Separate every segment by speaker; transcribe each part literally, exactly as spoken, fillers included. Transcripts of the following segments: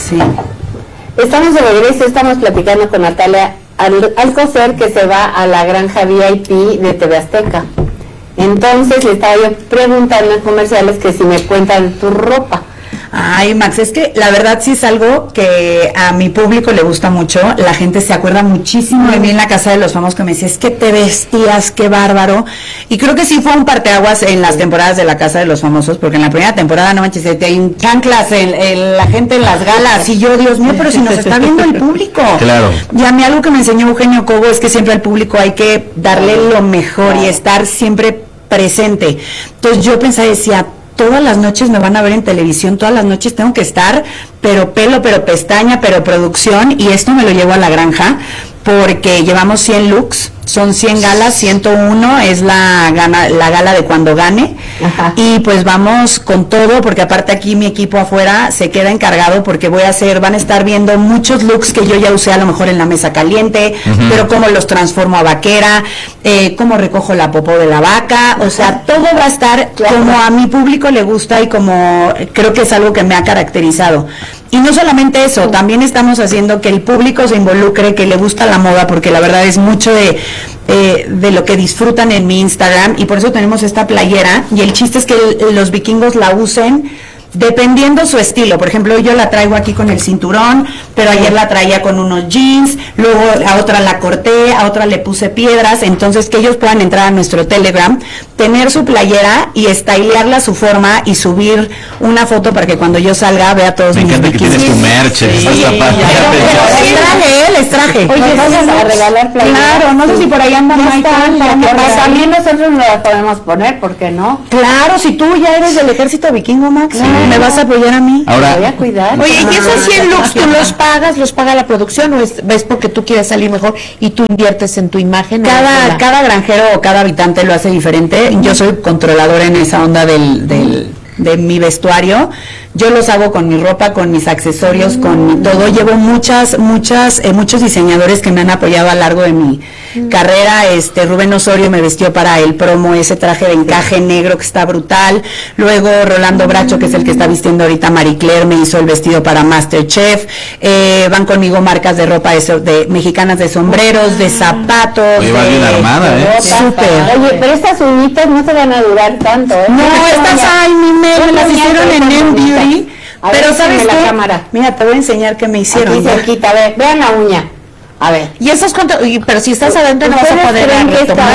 Speaker 1: Sí. Estamos de regreso, estamos platicando con Natalia Alcocer, que se va a la granja V I P de T V Azteca. Entonces le estaba yo preguntando en comerciales que si me cuentan tu ropa.
Speaker 2: Ay, Max, es que la verdad sí es algo que a mi público le gusta mucho. La gente se acuerda muchísimo de mí en la Casa de los Famosos, que me decía, es que te vestías, qué bárbaro. Y creo que sí fue un parteaguas en las temporadas de la Casa de los Famosos, porque en la primera temporada, no manches, te en chanclas, el, el, la gente en las galas, y yo, Dios mío, pero si nos está viendo el público.
Speaker 3: Claro.
Speaker 2: Y a mí algo que me enseñó Eugenio Cobo es que siempre al público hay que darle lo mejor y estar siempre presente. Entonces yo pensaba, decía, todas las noches me van a ver en televisión, todas las noches tengo que estar, pero pelo, pero pestaña, pero producción, y esto me lo llevo a la granja, porque llevamos cien looks, son cien galas, ciento uno es la gana, la gala de cuando gane. Ajá. Y pues vamos con todo, porque aparte aquí mi equipo afuera se queda encargado, porque voy a hacer, van a estar viendo muchos looks que yo ya usé a lo mejor en la mesa caliente, uh-huh. pero cómo los transformo a vaquera, eh, cómo recojo la popó de la vaca, o sea, todo va a estar claro. como a mi público le gusta y como creo que es algo que me ha caracterizado. Y no solamente eso, también estamos haciendo que el público se involucre, que le gusta la moda, porque la verdad es mucho de, eh, de lo que disfrutan en mi Instagram, y por eso tenemos esta playera, y el chiste es que el, los vikingos la usen dependiendo su estilo. Por ejemplo, yo la traigo aquí con el cinturón, pero ayer la traía con unos jeans, luego a otra la corté, a otra le puse piedras, entonces que ellos puedan entrar a nuestro Telegram, tener su playera y estilearla a su forma y subir una foto para que cuando yo salga vea todos
Speaker 3: Me
Speaker 2: mis
Speaker 3: encanta
Speaker 2: bikinis.
Speaker 3: que tienes tu merch,
Speaker 2: Sí,
Speaker 3: estás tapando.
Speaker 2: les traje, les traje.
Speaker 1: Oye, vamos a regalar playeras.
Speaker 2: Claro, no sé si por ahí anda Michael.
Speaker 1: También nosotros nos la podemos poner, ¿por qué no?
Speaker 2: Claro, si tú ya eres del ejército vikingo, Max,
Speaker 1: sí.
Speaker 2: me vas a apoyar a mí.
Speaker 3: Ahora,
Speaker 1: me voy a cuidar.
Speaker 4: Oye, ¿y esos cien looks tú los pagas, los paga la producción o es, ves porque tú quieres salir mejor y tú inviertes en tu imagen?
Speaker 2: Cada, cada granjero o cada habitante lo hace diferente. Uh-huh. Yo soy controladora en esa onda del, del, de mi vestuario. Yo los hago con mi ropa, con mis accesorios, mm. con mi todo. Llevo muchas, muchas, eh, muchos diseñadores que me han apoyado a lo largo de mi mm. carrera. Este, Rubén Osorio me vistió para el promo ese traje de encaje negro que está brutal. Luego Rolando Bracho, que es el que está vistiendo ahorita Marie Claire, me hizo el vestido para Masterchef. Eh, van conmigo marcas de ropa de, so, de mexicanas de sombreros, de zapatos.
Speaker 3: Oye, va bien armada,
Speaker 1: de
Speaker 3: ¿eh?
Speaker 1: Súper. Oye, pero estas uñitas no se van a durar tanto, ¿eh?
Speaker 2: No, estas, ay, mi me las hicieron en M Beauty.
Speaker 1: A
Speaker 2: pero
Speaker 1: ver,
Speaker 2: ¿sabes
Speaker 1: la
Speaker 2: qué?
Speaker 1: Cámara.
Speaker 2: Mira, te voy a enseñar qué me hicieron.
Speaker 1: Aquí cerquita, a ver, vean la uña. A ver.
Speaker 4: ¿Y esos cuánto? Pero si estás adentro no vas a poder retomar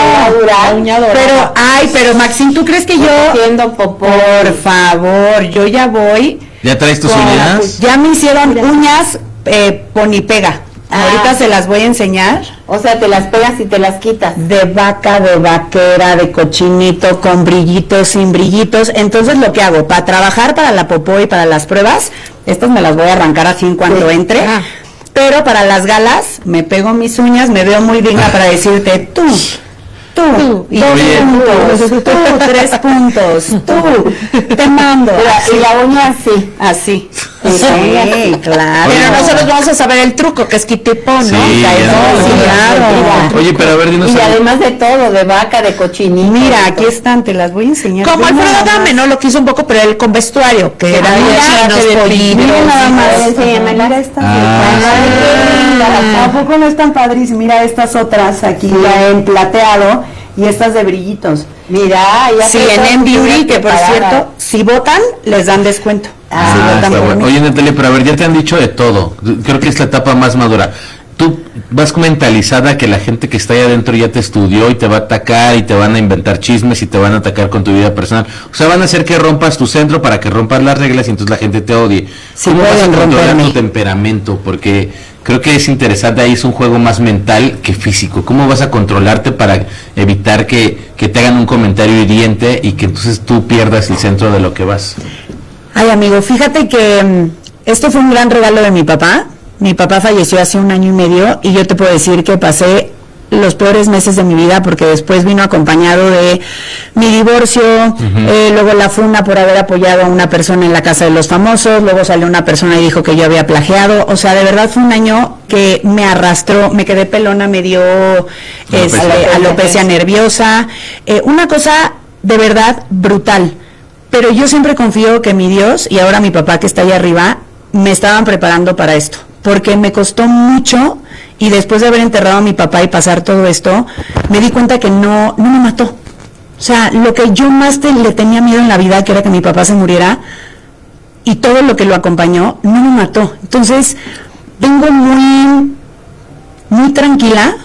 Speaker 1: la
Speaker 4: uña dorada.
Speaker 2: Pero, ay, pero Maxine, ¿tú crees que yo?
Speaker 1: Haciendo popó.
Speaker 2: Por favor, yo ya voy.
Speaker 3: ¿Ya traes tus
Speaker 2: con,
Speaker 3: uñas?
Speaker 2: Ya me hicieron uñas eh, ponipega.
Speaker 1: Ah.
Speaker 2: Ahorita se las voy a enseñar.
Speaker 1: O sea, te las pegas y te las quitas.
Speaker 2: De vaca, de vaquera, de cochinito, con brillitos, sin brillitos. Entonces lo que hago, para trabajar para la popó y para las pruebas, estas me las voy a arrancar así en cuanto sí. entre. Ah. Pero para las galas, me pego mis uñas, me veo muy digna para decirte, tú, tú, tú y dos puntos, tú, tres puntos, tú, te mando.
Speaker 1: La, y la uña así.
Speaker 2: Así.
Speaker 1: Sí,
Speaker 2: sí, claro.
Speaker 4: Pero nosotros vamos a saber el truco, que es quitipón, ¿no?
Speaker 3: Sí,
Speaker 2: sí, claro.
Speaker 3: Oye, pero a ver, dinos.
Speaker 1: Y además de todo, de vaca, de cochinito.
Speaker 2: Mira, aquí están, te las voy a enseñar.
Speaker 4: Como Alfredo Adame, ¿no? Lo quiso un poco, pero él con vestuario, que era de pollitos.
Speaker 2: Mira nada más.
Speaker 1: Mira estas.
Speaker 2: ¿A poco no están padrísimas? Mira estas otras aquí ya en plateado y estas de brillitos.
Speaker 1: Mira, ya
Speaker 2: sí, en M Beauty, que por cierto, si votan, les dan descuento.
Speaker 3: Ah,
Speaker 2: si
Speaker 3: está
Speaker 2: votan
Speaker 3: bueno. Oye, Natalia, pero a ver, ya te han dicho de todo. Creo que es la etapa más madura. Tú vas mentalizada que la gente que está ahí adentro ya te estudió y te va a atacar y te van a inventar chismes y te van a atacar con tu vida personal. O sea, van a hacer que rompas tu centro para que rompas las reglas y entonces la gente te odie.
Speaker 2: Sí,
Speaker 3: ¿cómo vas a controlar
Speaker 2: romperme.
Speaker 3: tu temperamento? Porque creo que es interesante, ahí es un juego más mental que físico. ¿Cómo vas a controlarte para evitar que, que te hagan un comentario hiriente y que entonces tú pierdas el centro de lo que vas?
Speaker 2: Ay, amigo, fíjate que um, esto fue un gran regalo de mi papá. Mi papá falleció hace un año y medio y yo te puedo decir que pasé los peores meses de mi vida porque después vino acompañado de mi divorcio, uh-huh. eh, luego la funa por haber apoyado a una persona en la Casa de los Famosos, luego salió una persona y dijo que yo había plagiado. O sea, de verdad fue un año que me arrastró, me quedé pelona, me dio este, alopecia nerviosa, eh, una cosa de verdad brutal. Pero yo siempre confío que mi Dios, y ahora mi papá que está allá arriba, me estaban preparando para esto, porque me costó mucho y después de haber enterrado a mi papá y pasar todo esto, me di cuenta que no, no me mató. O sea, lo que yo más te, le tenía miedo en la vida, que era que mi papá se muriera, y todo lo que lo acompañó, no me mató. Entonces, vengo muy, muy tranquila,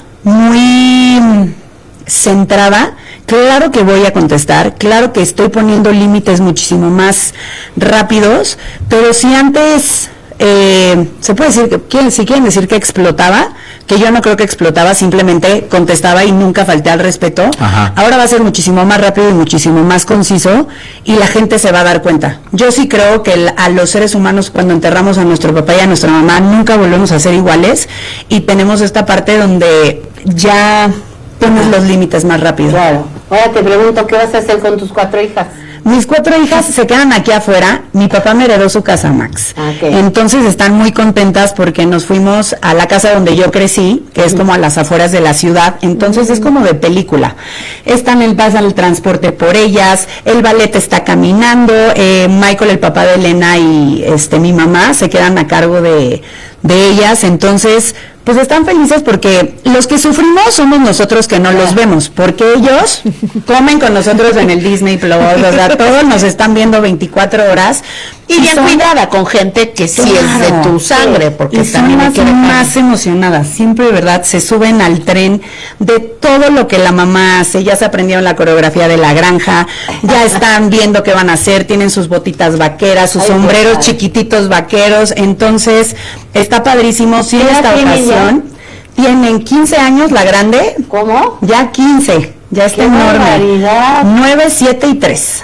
Speaker 2: muy centrada. Claro que voy a contestar, claro que estoy poniendo límites muchísimo más rápidos, pero si antes, eh, se puede decir, que quieren, si quieren decir que explotaba, que yo no creo que explotaba, simplemente contestaba y nunca falté al respeto. Ajá. Ahora va a ser muchísimo más rápido y muchísimo más conciso y la gente se va a dar cuenta. Yo sí creo que el, a los seres humanos, cuando enterramos a nuestro papá y a nuestra mamá, nunca volvemos a ser iguales, y tenemos esta parte donde ya pones los límites más rápido.
Speaker 1: Claro. Ahora te pregunto, ¿qué vas a hacer con tus cuatro hijas?
Speaker 2: Mis cuatro hijas se quedan aquí afuera. Mi papá me heredó su casa, Max.
Speaker 1: Okay.
Speaker 2: Entonces están muy contentas porque nos fuimos a la casa donde yo crecí, que es como a las afueras de la ciudad. Entonces es como de película. Están el pasa el transporte por ellas, el ballet está caminando, eh, Michael, el papá de Elena, y este mi mamá se quedan a cargo de, de ellas. Entonces, pues están felices porque los que sufrimos somos nosotros que no los vemos, porque ellos comen con nosotros en el Disney Plus, o sea, todos nos están viendo veinticuatro horas.
Speaker 4: Y bien cuidada con gente que sí
Speaker 2: Claro,
Speaker 4: es de tu sangre, porque
Speaker 2: y son
Speaker 4: también hay
Speaker 2: más,
Speaker 4: que dejar-
Speaker 2: más emocionadas, siempre, ¿verdad? Se suben al tren de todo lo que la mamá hace, ya se aprendieron la coreografía de la granja, ya están viendo qué van a hacer, tienen sus botitas vaqueras, sus
Speaker 1: Ay,
Speaker 2: sombreros
Speaker 1: qué padre.
Speaker 2: chiquititos vaqueros, entonces está padrísimo. Sí,
Speaker 1: ¿Qué edad
Speaker 2: esta
Speaker 1: tienen
Speaker 2: ocasión tienen quince años la grande,
Speaker 1: ¿Cómo?
Speaker 2: ya quince, ya está
Speaker 1: ¡Qué
Speaker 2: enorme,
Speaker 1: barbaridad!
Speaker 2: nueve, siete y tres.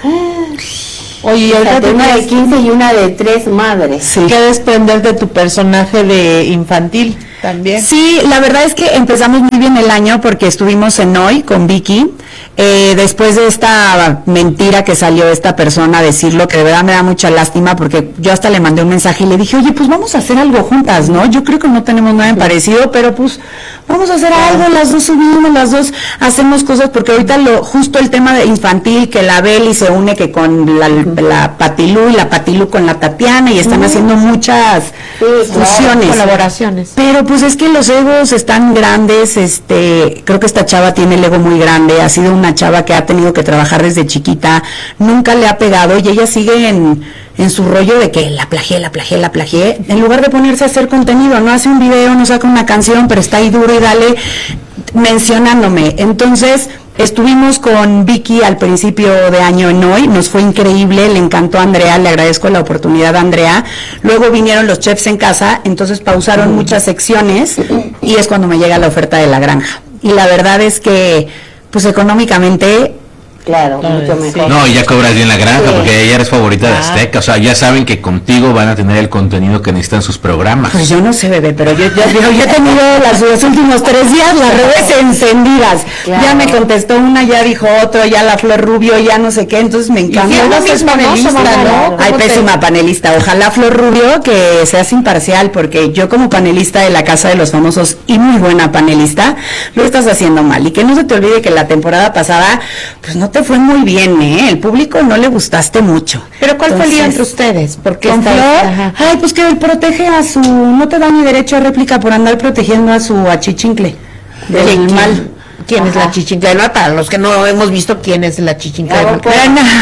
Speaker 4: Oye, y ahorita
Speaker 1: Fíjate, una de
Speaker 4: tienes
Speaker 1: quince y una de tres madres.
Speaker 2: Sí.
Speaker 4: que desprender de tu personaje de infantil también.
Speaker 2: Sí, la verdad es que empezamos muy bien el año porque estuvimos en Hoy con Vicky, eh, después de esta mentira que salió esta persona a decirlo, que de verdad me da mucha lástima, porque yo hasta le mandé un mensaje y le dije, oye, pues vamos a hacer algo juntas, ¿no? Yo creo que no tenemos nada en parecido, pero pues vamos a hacer algo, las dos subimos, las dos hacemos cosas, porque ahorita lo justo el tema de infantil, que la Beli se une que con la, la Patilú y la Patilú con la Tatiana, y están haciendo muchas
Speaker 1: Sí, claro,
Speaker 2: fusiones.
Speaker 4: Colaboraciones.
Speaker 2: Pero pues es que los egos están grandes, este, creo que esta chava tiene el ego muy grande, ha sido una chava que ha tenido que trabajar desde chiquita, nunca le ha pegado y ella sigue en, en su rollo de que la plagié, la plagié, la plagié, en lugar de ponerse a hacer contenido, no hace un video, no saca una canción, pero está ahí duro y dale mencionándome. Entonces, estuvimos con Vicky al principio de año en Hoy, nos fue increíble, le encantó a Andrea, le agradezco la oportunidad a Andrea. Luego vinieron los chefs en casa, entonces pausaron mm. muchas secciones y es cuando me llega la oferta de la granja. Y la verdad es que, pues económicamente,
Speaker 1: Claro,
Speaker 4: Claro,
Speaker 1: mucho
Speaker 4: sí.
Speaker 1: mejor.
Speaker 3: No, y ya cobras bien la granja,
Speaker 1: Sí.
Speaker 3: porque ya eres favorita de
Speaker 4: Ah.
Speaker 3: Azteca. O sea, ya saben que contigo van a tener el contenido que necesitan sus programas.
Speaker 2: pues yo no sé, bebé, pero yo, yo, yo, yo he tenido las, los últimos tres días las redes encendidas.
Speaker 1: Claro.
Speaker 2: Ya me contestó una, ya dijo otro, ya la Flor Rubio, ya no sé qué, entonces me encanta.
Speaker 4: Y
Speaker 2: Luego
Speaker 4: es lo
Speaker 2: es
Speaker 4: mismo, ¿no?
Speaker 2: panelista,
Speaker 4: Somos,
Speaker 2: ¿no?
Speaker 4: ¿no?
Speaker 2: Ay,
Speaker 4: ¿Cómo te-
Speaker 2: pésima panelista. Ojalá Flor Rubio que seas imparcial, porque yo como panelista de la Casa de los Famosos y muy buena panelista, lo estás haciendo mal. Y que no se te olvide que la temporada pasada, pues no te fue muy bien, ¿eh? El público no le gustaste mucho.
Speaker 4: Pero ¿cuál fue el lío entre
Speaker 2: Entonces,
Speaker 4: ustedes? Porque
Speaker 2: con Flor, ay, pues que él protege a su, no te da ni derecho a réplica por andar protegiendo a su achichincle del
Speaker 4: ¿Quién,
Speaker 2: mal.
Speaker 4: ¿Quién es
Speaker 1: Ajá.
Speaker 4: la chichinclera? Para los que no hemos visto quién es la chichinclera.
Speaker 1: Gabo Cueva.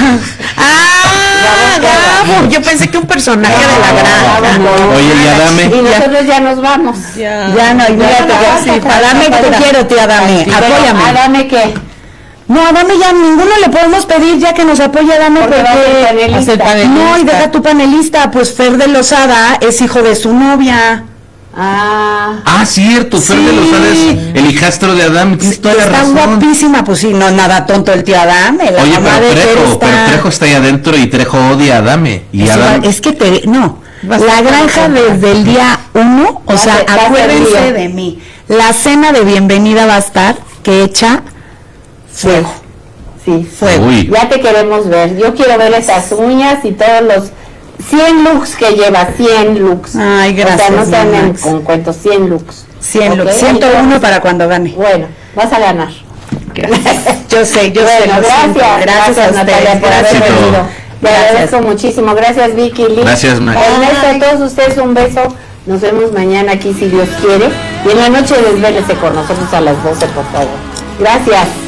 Speaker 4: Ah, Gabo. Yo pensé que un personaje de la granja.
Speaker 1: Gabo.
Speaker 3: Oye, y Adame.
Speaker 1: Y nosotros ya nos vamos.
Speaker 2: Ya no, olvídate,
Speaker 1: Ya,
Speaker 2: ya, sí,
Speaker 1: ya,
Speaker 2: Adame,
Speaker 1: ya,
Speaker 2: te
Speaker 1: ya.
Speaker 2: quiero, tía Adame,
Speaker 1: Pero,
Speaker 2: apóyame.
Speaker 1: Adame, ¿qué?
Speaker 2: No, Adame ya ninguno le podemos pedir ya que nos apoye Adame
Speaker 1: Porque va a ser
Speaker 2: porque...
Speaker 1: panelista.
Speaker 4: Va a ser panelista.
Speaker 2: No, y deja tu panelista, pues Fer de Lozada es hijo de su novia.
Speaker 1: Ah,
Speaker 3: Ah, cierto, Fer
Speaker 2: Sí.
Speaker 3: de Lozada es el hijastro de Adame, tienes toda la
Speaker 2: Está
Speaker 3: razón.
Speaker 2: guapísima, pues sí, no, nada tonto el tío Adame, la
Speaker 3: Oye,
Speaker 2: mamá
Speaker 3: pero
Speaker 2: de Fer
Speaker 3: Trejo,
Speaker 2: está...
Speaker 3: pero Trejo está ahí adentro y Trejo odia a Adame. Y
Speaker 2: Sí,
Speaker 3: Adame,
Speaker 2: es que te, no,
Speaker 4: Va a
Speaker 2: la
Speaker 4: estar
Speaker 2: granja
Speaker 4: contenta.
Speaker 2: desde el día uno, o
Speaker 1: Va a
Speaker 2: sea,
Speaker 1: ser- va a ser
Speaker 2: acuérdense
Speaker 1: día.
Speaker 2: de mí, la cena de bienvenida va a estar que echa fuego,
Speaker 1: sí.
Speaker 2: fuego.
Speaker 3: Uy.
Speaker 1: Ya te queremos ver. Yo quiero ver esas uñas y todos los cien looks que lleva, cien looks.
Speaker 2: Ay,
Speaker 1: O sea,
Speaker 2: gracias,
Speaker 1: no se anden
Speaker 2: Max.
Speaker 1: con cuentos, cien looks.
Speaker 2: cien,
Speaker 1: Ok,
Speaker 2: ciento uno
Speaker 1: entonces,
Speaker 2: para cuando gane.
Speaker 1: Bueno, vas a ganar.
Speaker 2: Yo sé, yo sé,
Speaker 1: Bueno,
Speaker 2: lo siento.
Speaker 1: gracias.
Speaker 2: Gracias a
Speaker 1: Natalia,
Speaker 2: ustedes,
Speaker 1: por haber
Speaker 2: gracias.
Speaker 3: Éxito.
Speaker 1: venido. Te agradezco muchísimo. Gracias, Vicky, Liz.
Speaker 3: Gracias, María.
Speaker 1: Ernesto, a todos ustedes un beso. Nos vemos mañana aquí si Dios quiere. Y en la noche desvélese con nosotros a las doce, por favor. Gracias.